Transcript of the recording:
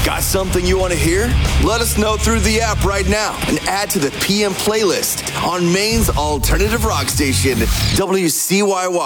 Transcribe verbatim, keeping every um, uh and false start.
Got something you want to hear? Let us know through the app right now and add to the P M playlist on Maine's alternative rock station, W C Y Y.